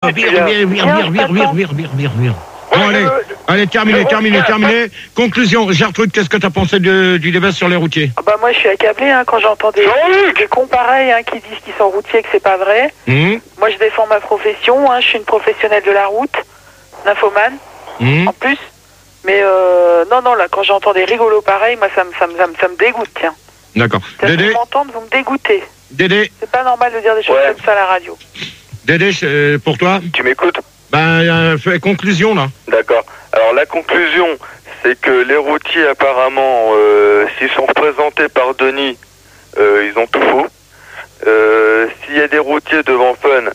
Vire. Bon, allez, terminé. Conclusion, Gertrude, qu'est-ce que t'as pensé du débat sur les routiers? Bah moi je suis accablé quand j'entends des cons pareils qui disent qu'ils sont routiers et que c'est pas vrai. Moi je défends ma profession, je suis une professionnelle de la route, nymphomane en plus. Mais non, là quand j'entends des rigolos pareils, moi ça me dégoûte, tiens. D'accord. Dédé, vous m'entendez, vous me dégoûtez. Dédé. C'est pas normal de dire des choses comme ça à la radio. Dédé, pour toi? Tu m'écoutes? Fais conclusion là. D'accord. Alors la conclusion, c'est que les routiers apparemment, s'ils sont représentés par Denis, ils ont tout faux. S'il y a des routiers devant Fun,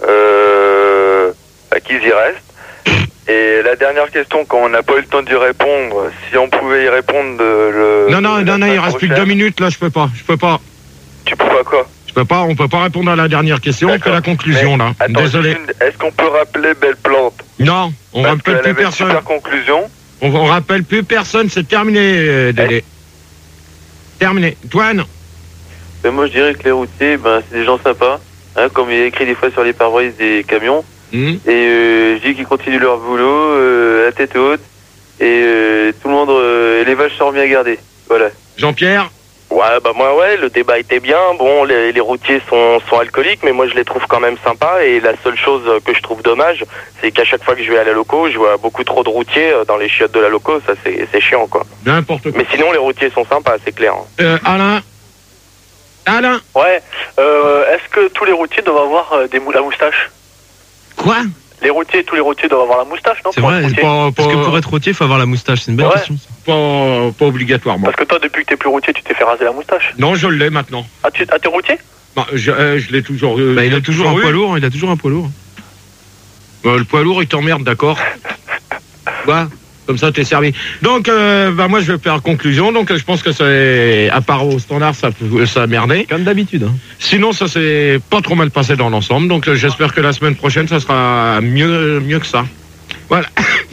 qu'ils y restent. Et la dernière question, quand on n'a pas eu le temps d'y répondre, si on pouvait y répondre Non, il reste plus que 2 minutes là, je peux pas. Tu peux pas quoi? On peut pas répondre à la dernière question, que la conclusion là. Attends, désolé. Est-ce qu'on peut rappeler Belle Plante? Non, on rappelle plus personne. Super conclusion. On rappelle plus personne, c'est terminé, Dédé. Terminé. Toine? Moi je dirais que les routiers, c'est des gens sympas, comme il y a écrit des fois sur les pare-brises des camions. Et je dis qu'ils continuent leur boulot, la tête haute, et tout le monde, et les vaches sont bien gardées. Voilà. Jean-Pierre? Ouais, le débat était bien. Bon, les routiers sont alcooliques, mais moi je les trouve quand même sympas. Et la seule chose que je trouve dommage, c'est qu'à chaque fois que je vais à la loco, je vois beaucoup trop de routiers dans les chiottes de la loco. Ça, c'est chiant, quoi. N'importe quoi. Mais sinon, les routiers sont sympas, c'est clair. Alain? Ouais. Est-ce que tous les routiers doivent avoir la moustache? Quoi? Tous les routiers doivent avoir la moustache, non? C'est vrai, parce que pour être routier, il faut avoir la moustache. C'est une belle question. Pas obligatoirement. Parce que toi, depuis que t'es plus routier, tu t'es fait raser la moustache. Non, je l'ai maintenant. T'es routier? Je l'ai toujours. Il a toujours un poids lourd. Il a toujours un poids lourd. Le poids lourd, il t'emmerde, d'accord. Comme ça, t'es servi. Donc, moi, je vais faire conclusion. Donc, je pense que c'est, à part au standard, ça a merdé. Comme d'habitude. Sinon, ça s'est pas trop mal passé dans l'ensemble. Donc, j'espère que la semaine prochaine, ça sera mieux que ça. Voilà.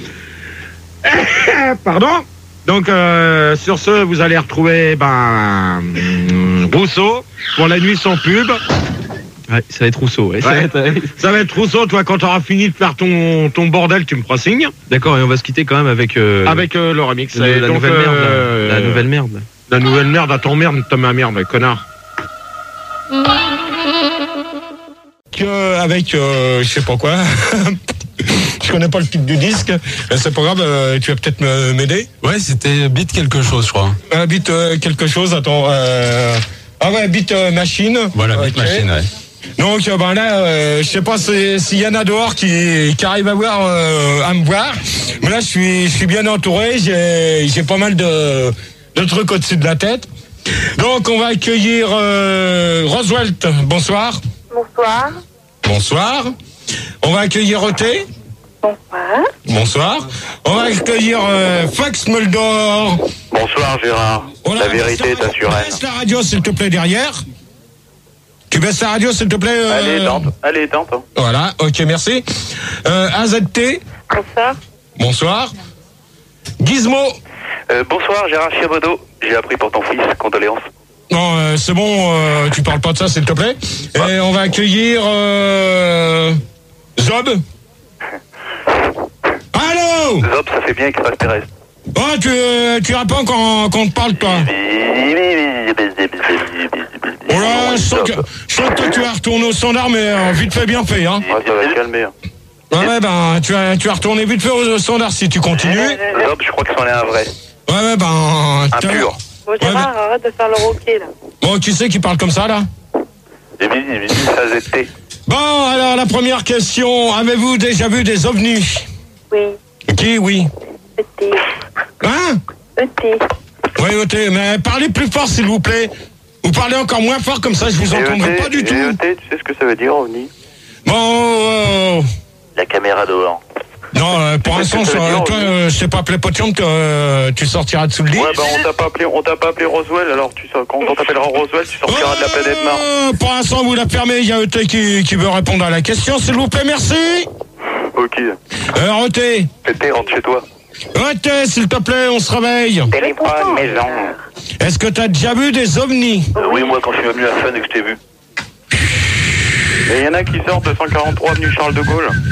Pardon. Donc, sur ce, vous allez retrouver, Rousseau pour la nuit sans pub. Ouais, ça va être Rousseau. Ouais. Ça va être Rousseau. Toi, quand tu auras fini de faire ton bordel, tu me feras signe. D'accord, et on va se quitter quand même avec le remix. La nouvelle merde. La nouvelle merde. La nouvelle merde à ton merde, t'as ma merde, connard. Avec, je sais pas quoi. Je connais pas le titre du disque. C'est pas grave, tu vas peut-être m'aider. Ouais, c'était Beat quelque chose, je crois. Beat quelque chose, attends. Beat Machine. Voilà, Beat Machine, ouais. Donc là, je sais pas s'il y en a dehors qui arrivent à me voir, mais là je suis bien entouré, j'ai pas mal de trucs au-dessus de la tête. Donc on va accueillir Roswelt. Bonsoir. Bonsoir. On va accueillir Oté. Bonsoir. On va accueillir Fox Mulder. Bonsoir Gérard. La vérité est assurée. Baisse la radio s'il te plaît derrière. Tu baisses la radio s'il te plaît. Elle est éteinte. Voilà, ok, merci. AZT. Bonsoir. Gizmo. Bonsoir Gérard Chiabodo. J'ai appris pour ton fils, condoléances. Non, c'est bon, tu parles pas de ça s'il te plaît. Et on va accueillir Zob. Allô. Zob, ça fait bien extraterrestre. Tu réponds quand on te parle, toi. Oh là, je sens que tu vas retourner au standard, mais vite fait, bien fait, hein. Ça va calmer. Tu vas retourner vite fait au standard si tu continues. Zob, je crois que c'en est un vrai. Un pur. Bon, Gérard, arrête de faire le roquet, là. Bon, qui c'est qui parle comme ça, là? AZT. Bon, alors, la première question. Avez-vous déjà vu des ovnis? Oui. Qui, oui? ET. Hein? ET. Oui, ET, mais parlez plus fort, s'il vous plaît. Vous parlez encore moins fort, comme ça, je vous entendrai pas du tout. ET, tu sais ce que ça veut dire, ovni? Bon, La caméra dehors. Non, pour l'instant, toi, je sais pas appelé Potion, tu sortiras dessous le lit. Ouais, on t'a pas appelé Roswell, alors quand on t'appellera Roswell, tu sortiras de la planète Mars. Pour l'instant, vous la fermez, il y a ET qui veut répondre à la question, s'il vous plaît, merci. Ok. ET. ET, rentre chez toi. ET, s'il te plaît, on se réveille. Téléphone, maison. Est-ce que t'as déjà vu des ovnis? Oui, moi, quand je suis venu à Fun et que je t'ai vu. Et il y en a qui sortent de 143 avenue Charles de Gaulle.